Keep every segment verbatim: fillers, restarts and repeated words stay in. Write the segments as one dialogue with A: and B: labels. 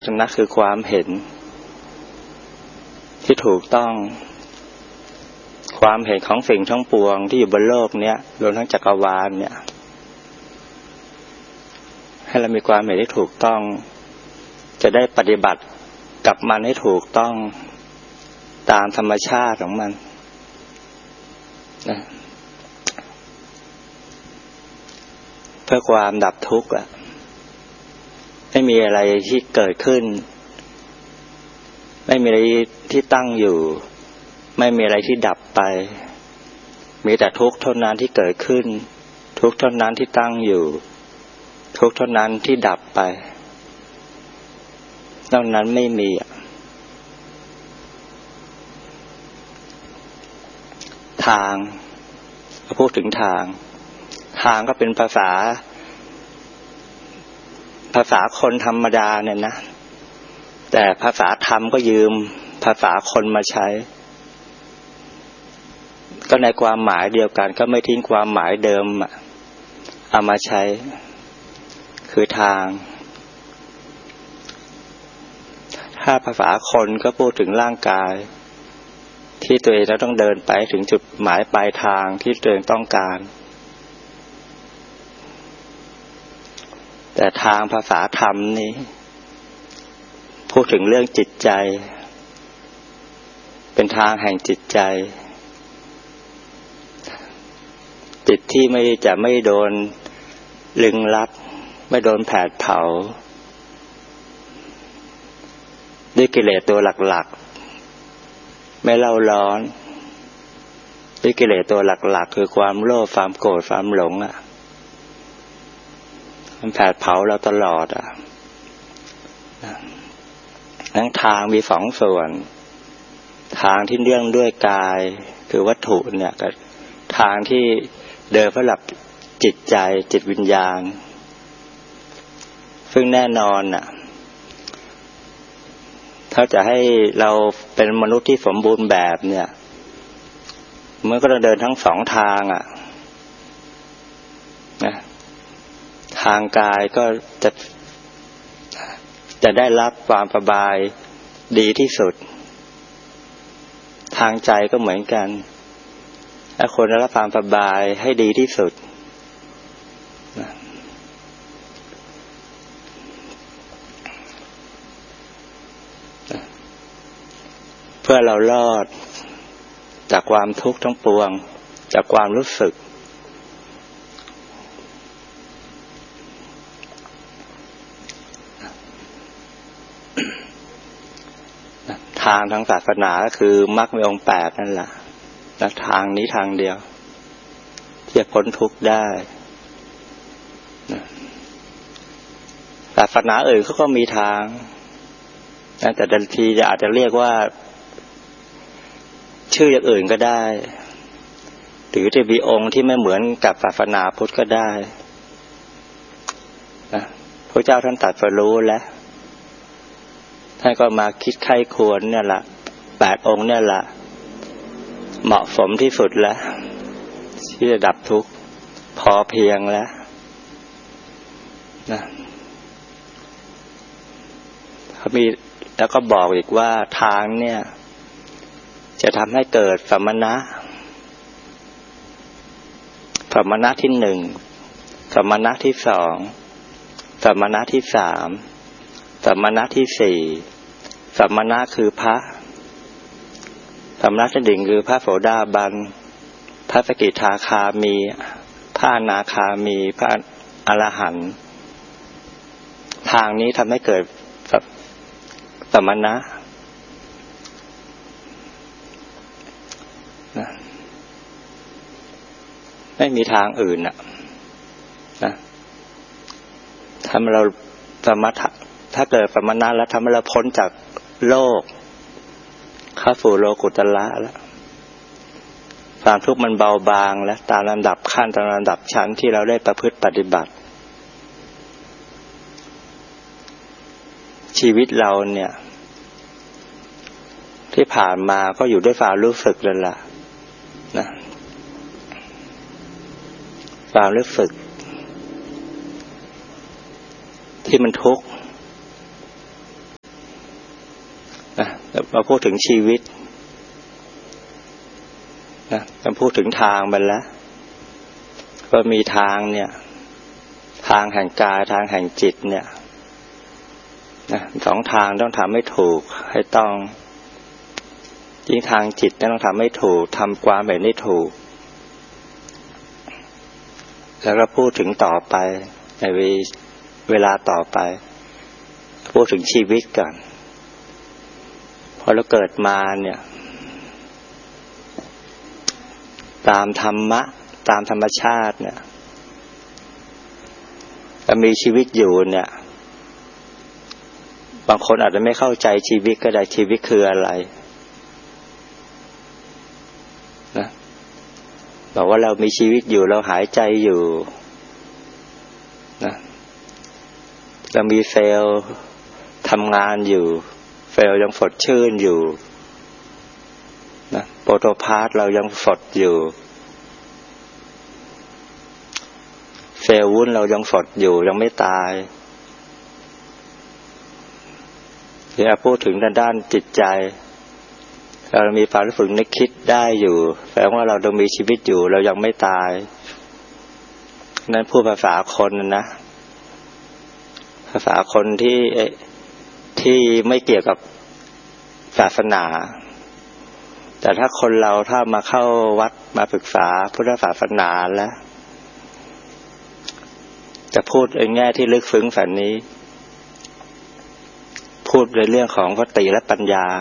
A: ชนะคือความเห็นที่ถูกต้องความเห็นของสิ่งทั้งปวงที่อยู่บนโลกเนี้ยรวมทั้งจักรวาลเนี่ยให้เรามีความเห็นที่ถูกต้องจะได้ปฏิบัติกับมันให้ถูกต้องตามธรรมชาติของมันนะเพื่อความดับทุกข์อ่ะไม่มีอะไรที่เกิดขึ้นไม่มีอะไรที่ตั้งอยู่ไม่มีอะไรที่ดับไปมีแต่ทุกข์เท่านั้นที่เกิดขึ้นทุกข์เท่านั้นที่ตั้งอยู่ทุกข์เท่านั้นที่ดับไปนอกนั้นไม่มีทางพูดถึงทางทางก็เป็นภาษาภาษาคนธรรมดาเนี่ยนะแต่ภาษาธรรมก็ยืมภาษาคนมาใช้ก็ในความหมายเดียวกันก็ไม่ทิ้งความหมายเดิมเอามาใช้คือทางถ้าภาษาคนก็พูดถึงร่างกายที่ตัวเองจะต้องเดินไปถึงจุดหมายปลายทางที่ตัวเองต้องการแต่ทางภาษาธรรมนี้พูดถึงเรื่องจิตใจเป็นทางแห่งจิตใจจิตที่ไม่จะไม่โดนลึงลับไม่โดนแผดเผาด้วยกิเลสตัวหลักๆไม่เล่าร้อนด้วยกิเลสตัวหลักๆคือความโลภความโกรธความหลงอ่ะมันแผดเผาเราตลอดอ่ะทั้งทางมีสองส่วนทางที่เนื่องด้วยกายคือวัตถุเนี่ยกับทางที่เดินเพื่อหลับจิตใจจิตวิญญาณซึ่งแน่นอนน่ะถ้าจะให้เราเป็นมนุษย์ที่สมบูรณ์แบบเนี่ยมันก็ต้องเดินทั้งสองทางอ่ะนะทางกายก็จะจะได้รับความสบายดีที่สุดทางใจก็เหมือนกันถ้าคนได้รับความสบายให้ดีที่สุดนะเพื่อเรารอดจากความทุกข์ทั้งปวงจากความรู้สึกทางทางศาสนาก็คือมรรคมีองค์แปดนั่นแหละและทางนี้ทางเดียวที่จะพ้นทุกข์ได้ศาสนาอื่นเขาก็มีทางแต่บางทีจะอาจจะเรียกว่าชื่ออย่างอื่นก็ได้หรือจะมีองค์ที่ไม่เหมือนกับศาสนาพุทธก็ได้นะพระเจ้าท่านตรัสรู้แล้วท่านก็มาคิดไข้ควรเนี่ยแหละแปดองค์เนี่ยแหละเหมาะสมที่สุดแล้วที่จะดับทุกข์พอเพียงแล้วนะเขามีแล้วก็บอกอีกว่าทางเนี่ยจะทำให้เกิดสัมมนะสัมมนะที่หนึ่งสัมมนะที่สองสัมมนะที่สามสัมมนะที่สี่สัมมนะคือพระสัมมนะที่หนึ่งคือพระโสดาบันพระสกิทาคามีพระอนาคามีพระอรหันต์ทางนี้ทำให้เกิดสัมมนะนะไม่มีทางอื่นน่ะนะทำให้เราสมถะถ้าเกิดสัมมนะแล้วทำให้เราพ้นจากโลกเข้าสู่โลกุตระแล้วความทุกข์มันเบาบางแล้วตามลำดับขั้นตามลำดับชั้นที่เราได้ประพฤติปฏิบัติชีวิตเราเนี่ยที่ผ่านมาก็อยู่ด้วยความรู้สึกนั่นแหละนะความรู้สึกที่มันทุกข์มาพูดถึงชีวิตนะมาพูดถึงทางมันแล้วว่ามีทางเนี่ยทางแห่งกายทางแห่งจิตเนี่ยนะสองทางต้องทำให้ถูกให้ต้องยิ่งทางจิตต้องทำให้ถูกทำความแบบนี้ถูกแล้วก็พูดถึงต่อไปในเวลาต่อไปพูดถึงชีวิตก่อนพอเราเกิดมาเนี่ยตามธรรมะตามธรรมชาติเนี่ยถ้ามีชีวิตอยู่เนี่ยบางคนอาจจะไม่เข้าใจชีวิตก็ได้ชีวิตคืออะไรนะบอกว่าเรามีชีวิตอยู่เราหายใจอยู่นะเรามีเซลล์ทำงานอยู่เซลล์ยังสดชื่นอยู่นะโปรโตพาสเรายังสดอยู่เซลล์วุ้นเรายังสดอยู่ยังไม่ตายที่เราพูดถึงด้านจิตใจเรามีความรู้สึกนึกคิดได้อยู่แปลว่าเราต้องมีชีวิตอยู่เรายังไม่ตายนั่นพูดภาษาคนนะภาษาคนที่ที่ไม่เกี่ยวกับศาสนาแต่ถ้าคนเราถ้ามาเข้าวัดมาศึกษาพุทธศาสนาแล้วจะพูดในแง่ที่ลึกซึ้งแบบนี้พูดในเรื่องของสติและปัญญา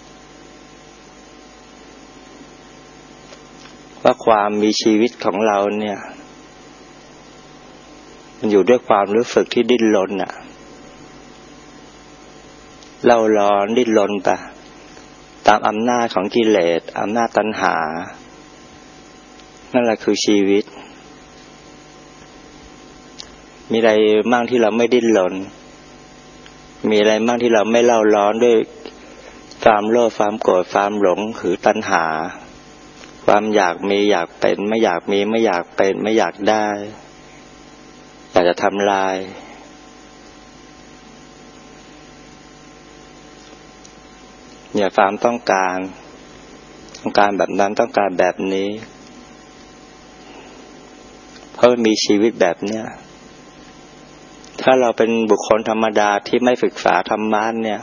A: ว่าความมีชีวิตของเราเนี่ยมันอยู่ด้วยความรู้สึกที่ดิ้นรนน่ะเล่าร้อนดิ้นรนไปตามอำนาจของกิเลสอำนาจตัณหานั่นแหละคือชีวิตมีอะไรบ้างที่เราไม่ดิ้นรนมีอะไรบ้างที่เราไม่เล่าร้อนด้วยความโลภความโกรธความหลงหรือตัณหาความอยากมีอยากเป็นไม่อยากมีไม่อยากเป็นไม่อยากได้อยากจะทำลายเนี่ยความต้องการต้องการแบบนั้นต้องการแบบนี้เพราะมีชีวิตแบบเนี้ยถ้าเราเป็นบุคคลธรรมดาที่ไม่ศึกษาธรรมะเนี่ย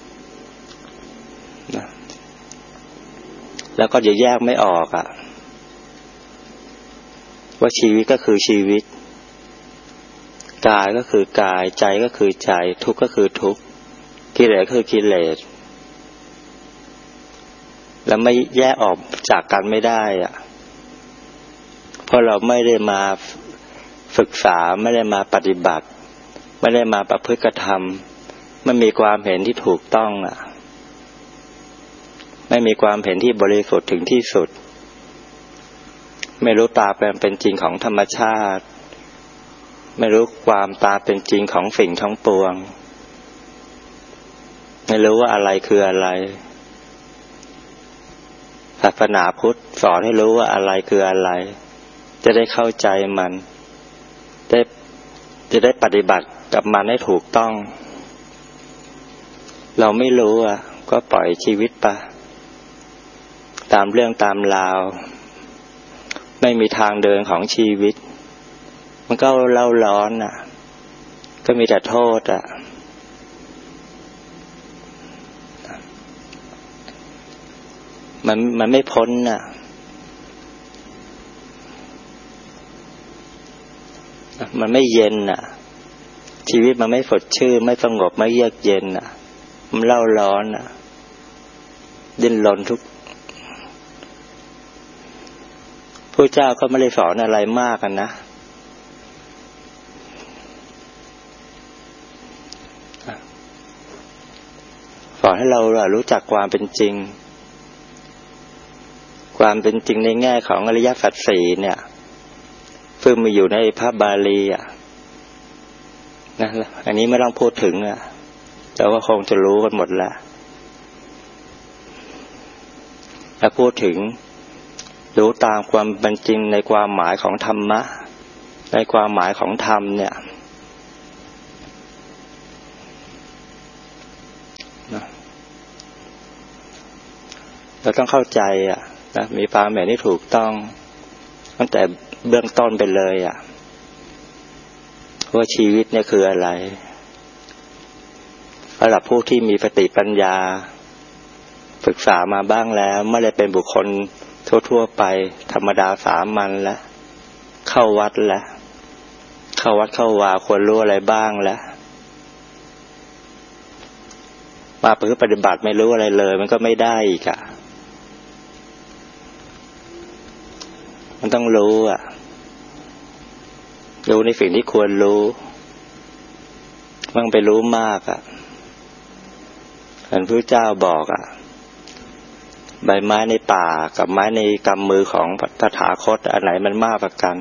A: นะแล้วก็จะแยกไม่ออกอ่ะว่าชีวิตก็คือชีวิตกายก็คือกายใจก็คือใจทุกข์ก็คือทุกข์กิเลสก็คือกิเลสแล้วไม่แยกออกจากกันไม่ได้อ่ะเพราะเราไม่ได้มาศึกษาไม่ได้มาปฏิบัติไม่ได้มาประพฤติกระทำไม่มีความเห็นที่ถูกต้องอ่ะไม่มีความเห็นที่บริสุทธิ์ถึงที่สุดไม่รู้ตามเป็นจริงของธรรมชาติไม่รู้ความตามเป็นจริงของสิ่งทั้งปวงไม่รู้ว่าอะไรคืออะไรศาสนาพุทธสอนให้รู้ว่าอะไรคืออะไรจะได้เข้าใจมันได้จะได้ปฏิบัติกับมันให้ถูกต้องเราไม่รู้อ่ะก็ปล่อยชีวิตไปตามเรื่องตามราวไม่มีทางเดินของชีวิตมันก็เล่าร้อนอ่ะก็มีแต่โทษอ่ะมันมันไม่พ้นน่ะมันไม่เย็นน่ะชีวิตมันไม่สดชื่นไม่สงบไม่เยือกเย็นน่ะมันเล่าร้อนน่ะดิ้นรนทุกพระเจ้าก็ไม่ได้สอนอะไรมากกันนะสอนให้เรารู้จักความเป็นจริงความเป็นจริงในแง่ของอริยสัจสี่เนี่ยซึ่งมีอยู่ในพระบาลีอ่ะนะอันนี้ไม่ต้องพูดถึงอ่ะแต่ว่าคงจะรู้กันหมดแล้วถ้าพูดถึงรู้ตามความเป็นจริงในความหมายของธรรมะในความหมายของธรรมเนี่ยเราต้องเข้าใจอ่ะนะมีความเห็นที่ถูกต้องตั้งแต่เบื้องต้นไปเลยอ่ะว่าชีวิตเนี่ยคืออะไรสำหรับผู้ที่มีสติปัญญาศึกษามาบ้างแล้วไม่ได้เป็นบุคคลทั่วๆไปธรรมดาสามัญแล้วเข้าวัดแล้วเข้าวัดเข้าวาควรรู้อะไรบ้างแล้วมาประพฤติปฏิบัติไม่รู้อะไรเลยมันก็ไม่ได้อีกอ่ะมันต้องรู้อ่ะรู้ในสิ่งที่ควรรู้มันไปรู้มากอ่ะเหมือนพระเจ้าบอกอ่ะใบไม้ในป่ากับไม้ในกำมือของตถาคตอันไหนมันมากกว่ากัน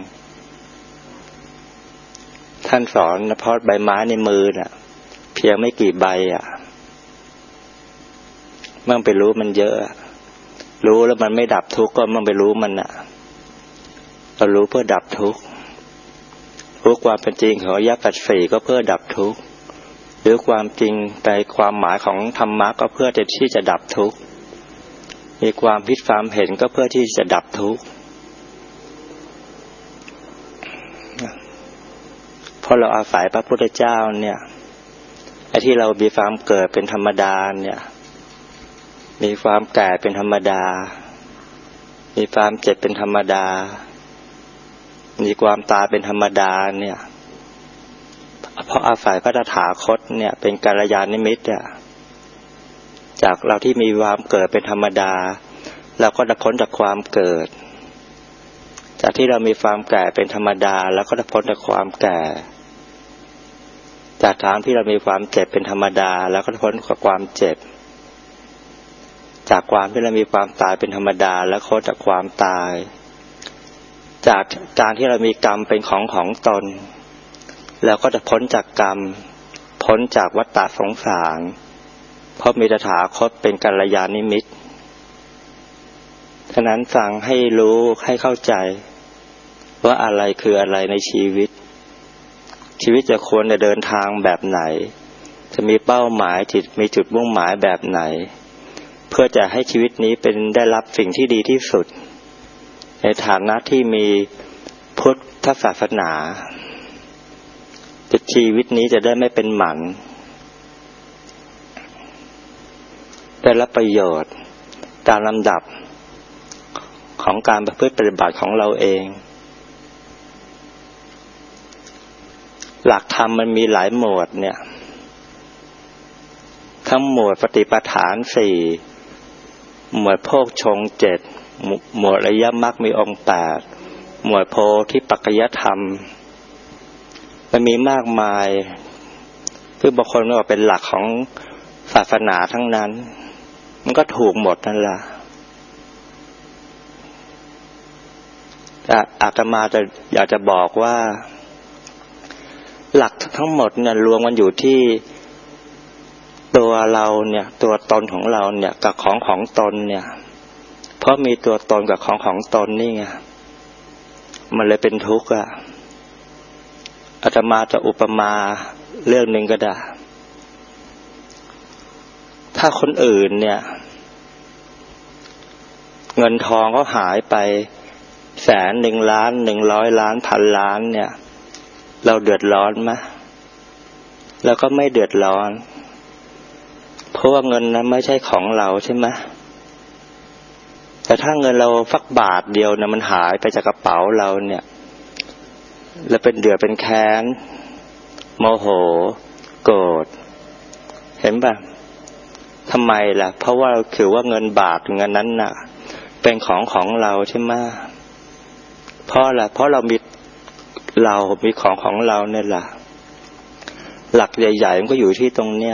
A: ท่านสอนเพราะใบไม้ในมือน่ะเพียงไม่กี่ใบอ่ะมันไปรู้มันเยอะรู้แล้วมันไม่ดับทุกข์ก็มันไปรู้มันอ่ะเรารู้เพื่อดับทุกข์รู้ความเป็นจริงของอริยสัจสี่ก็เพื่อดับทุกข์หรือความจริงในความหมายของธรรมะก็เพื่อที่จะดับทุกข์มีความคิดความเห็นก็เพื่อที่จะดับทุกข์เพราะเราอาศัยพระพุทธเจ้าเนี่ยไอ้ที่เรามีความเกิดเป็นธรรมดาเนี่ยมีความแก่เป็นธรรมดามีความเจ็บเป็นธรรมดามีความตายเป็นธรรมดาเนี่ยเพราะอาศัยพระตถาคตเนี่ยเป็นกัลยาณมิตรอ่ะจากเราที่มีความเกิดเป็นธรรมดาเราก็จะพ้นจากความเกิดจากที่เรามีความแก่เป็นธรรมดาแล้วก็จะพ้นจากความแก่จากทางที่เรามีความเจ็บเป็นธรรมดาแล้วก็จะพ้นจากความเจ็บจากความที่เรามีความตายเป็นธรรมดาแล้วพ้นจากความตายจากการที่เรามีกรรมเป็นของของตนแล้วก็จะพ้นจากกรรมพ้นจากวัฏฏะสงสารเพราะมีตถาคตเป็นกัลยาณมิตรฉะนั้นสั่งให้รู้ให้เข้าใจว่าอะไรคืออะไรในชีวิตชีวิตจะควรจะเดินทางแบบไหนจะมีเป้าหมายจิตมีจุดมุ่งหมายแบบไหนเพื่อจะให้ชีวิตนี้เป็นได้รับสิ่งที่ดีที่สุดในฐานะที่มีพุทธศาสนาจะชีวิตนี้จะได้ไม่เป็นหมันได้รับประโยชน์ตามลำดับของการประพฤติปฏิบัติของเราเองหลักธรรมมันมีหลายหมวดเนี่ยทั้งหมวดปฏิปทานสี่หมวดโภคชงเจ็ดหมวดอริยมรรคมีองค์แปดหมวดโพธิปัจจยธรรมมันมีมากมายคือบางคนก็บอกเป็นหลักของศาสนาทั้งนั้นมันก็ถูกหมดนั่นแหละแต่อาตมาจะอยากจะบอกว่าหลักทั้งหมดเนี่ยรวมกันอยู่ที่ตัวเราเนี่ยตัวตนของเราเนี่ยกับของของตนเนี่ยเพราะมีตัวตนกับของของตนนี่ไงมันเลยเป็นทุกข์อ่ะอาตมาจะอุปมาเรื่องนึงก็ได้ถ้าคนอื่นเนี่ยเงินทองเขาหายไปแสนหนึ่งล้านหนึ่งร้อยล้านพันล้านเนี่ยเราเดือดร้อนไหมเราก็ไม่เดือดร้อนเพราะว่าเงินนั้นไม่ใช่ของเราใช่ไหมแต่ถ้าเงินเราสักบาทเดียวเนี่ยมันหายไปจากกระเป๋าเราเนี่ยแล้วเป็นเดือดเป็นแค้นโมโหโกรธเห็นป่ะทำไมล่ะเพราะว่าเราถือว่าเงินบาทเงินนั้นน่ะเป็นของของเราใช่ไหมเพราะอะไรเพราะเรามีเรามีของของเราเนี่ยล่ะหลักใหญ่ๆมันก็อยู่ที่ตรงเนี้ย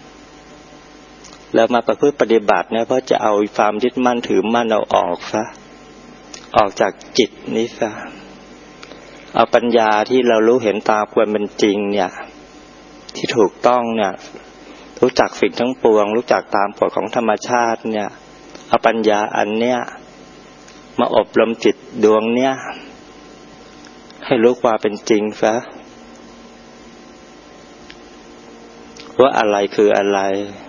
A: แล้วมาประพฤติปฏิบัติเนี่ยเพราะจะเอาความยึดมั่นถือมั่นเอาออกซะออกจากจิตนี้ซะเอาปัญญาที่เรารู้เห็นตามความเป็นจริงเนี่ยที่ถูกต้องเนี่ยรู้จักสิ่งทั้งปวงรู้จักตามกฎของธรรมชาติเนี่ยเอาปัญญาอันเนี้ยมาอบรมจิตดวงเนี้ยให้รู้ความเป็นจริงซะว่าอะไรคืออะไร